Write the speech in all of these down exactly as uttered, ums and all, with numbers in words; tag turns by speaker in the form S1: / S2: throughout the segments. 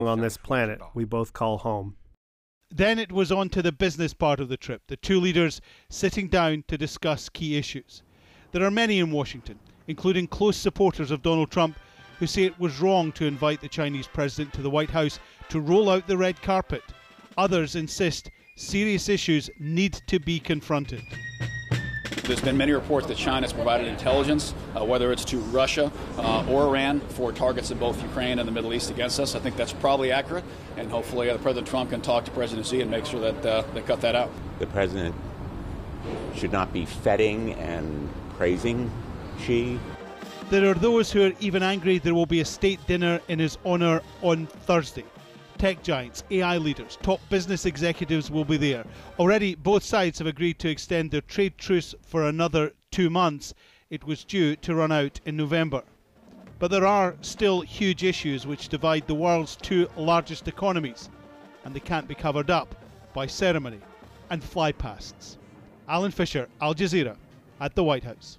S1: on this planet we both call home.
S2: Then it was on to the business part of the trip, the two leaders sitting down to discuss key issues. There are many in Washington, including close supporters of Donald Trump, who say it was wrong to invite the Chinese president to the White House to roll out the red carpet. Others insist serious issues need to be confronted.
S3: There's been many reports that China's provided intelligence, uh, whether it's to Russia uh, or Iran, for targets in both Ukraine and the Middle East against us. I think that's probably accurate, and hopefully uh, President Trump can talk to President Xi and make sure that uh, they cut that out.
S4: The president should not be feting and praising Xi.
S2: There are those who are even angry there will be a state dinner in his honour on Thursday. Tech giants, A I leaders, top business executives will be there. Already, both sides have agreed to extend their trade truce for another two months. It was due to run out in November. But there are still huge issues which divide the world's two largest economies, and they can't be covered up by ceremony and flypasts. Alan Fisher, Al Jazeera, at the White House.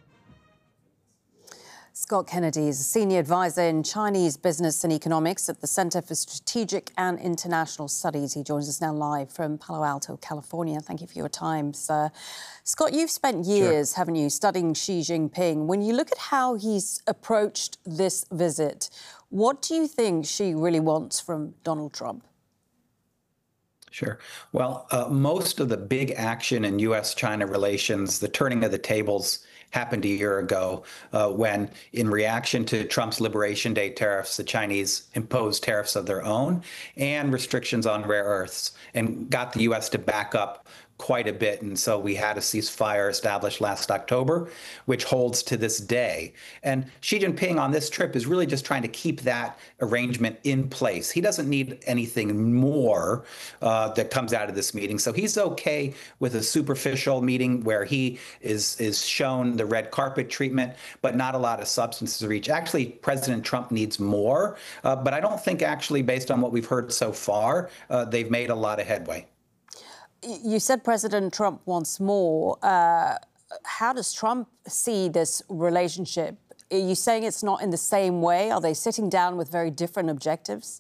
S5: Scott Kennedy is a senior advisor in Chinese business and economics at the Center for Strategic and International Studies. He joins us now live from Palo Alto, California. Thank you for your time, sir. Scott, you've spent years, sure. haven't you, studying Xi Jinping. When you look at how he's approached this visit, what do you think Xi really wants from Donald Trump?
S6: Sure. Well, uh, most of the big action in U S China relations, the turning of the tables, happened a year ago uh, when, in reaction to Trump's Liberation Day tariffs, the Chinese imposed tariffs of their own and restrictions on rare earths and got the U S to back up quite a bit. And so we had a ceasefire established last October, which holds to this day. And Xi Jinping on this trip is really just trying to keep that arrangement in place. He doesn't need anything more uh, that comes out of this meeting. So he's okay with a superficial meeting where he is, is shown the red carpet treatment, but not a lot of substance to reach. Actually, President Trump needs more. Uh, but I don't think actually, based on what we've heard so far, uh, they've made a lot of headway.
S5: You said President Trump wants more. Uh, how does Trump see this relationship? Are you saying it's not in the same way? Are they sitting down with very different objectives?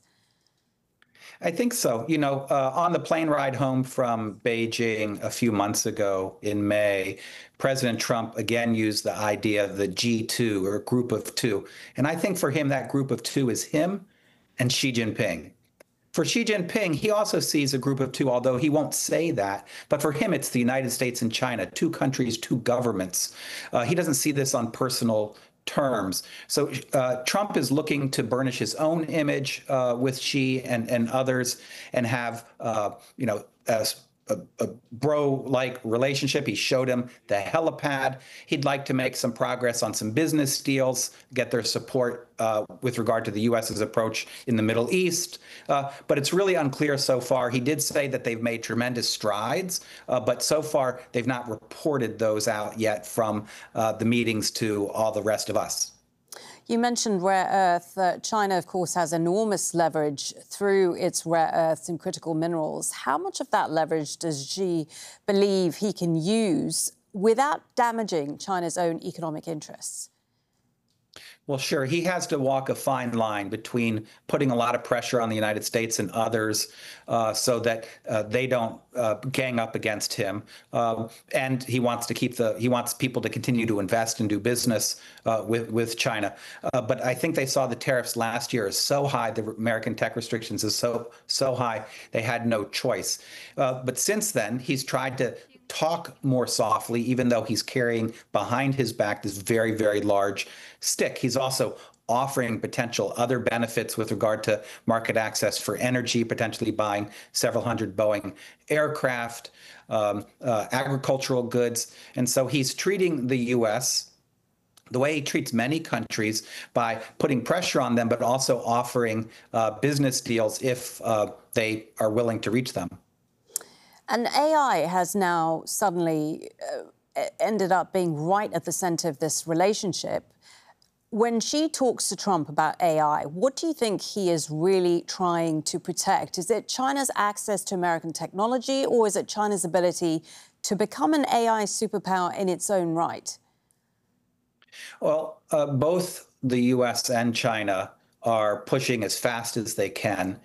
S6: I think so. You know, uh, on the plane ride home from Beijing a few months ago in May, President Trump again used the idea of the G two, or group of two. And I think for him, that group of two is him and Xi Jinping. For Xi Jinping, he also sees a group of two, although he won't say that. But for him, it's the United States and China, two countries, two governments. Uh, he doesn't see this on personal terms. So uh, Trump is looking to burnish his own image uh, with Xi and, and others and have, uh, you know, as a, a bro-like relationship. He showed him the helipad. He'd like to make some progress on some business deals, get their support uh, with regard to the U S's approach in the Middle East. Uh, but it's really unclear so far. He did say that they've made tremendous strides, uh, but so far they've not reported those out yet from uh, the meetings to all the rest of us.
S5: You mentioned rare earth. Uh, China, of course, has enormous leverage through its rare earths and critical minerals. How much of that leverage does Xi believe he can use without damaging China's own economic interests?
S6: Well, sure. He has to walk a fine line between putting a lot of pressure on the United States and others uh, so that uh, they don't uh, gang up against him. Uh, and he wants to keep the he wants people to continue to invest and do business uh, with, with China. Uh, but I think they saw the tariffs last year is so high, the American tech restrictions is so, so high, they had no choice. Uh, but since then, he's tried to talk more softly, even though he's carrying behind his back this very, very large stick. He's also offering potential other benefits with regard to market access for energy, potentially buying several hundred Boeing aircraft, um, uh, agricultural goods. And so he's treating the U S the way he treats many countries by putting pressure on them, but also offering uh, business deals if uh, they are willing to reach them.
S5: And A I has now suddenly uh, ended up being right at the centre of this relationship. When Xi talks to Trump about A I, what do you think he is really trying to protect? Is it China's access to American technology, or is it China's ability to become an A I superpower in its own right?
S6: Well, uh, both the U S and China are pushing as fast as they can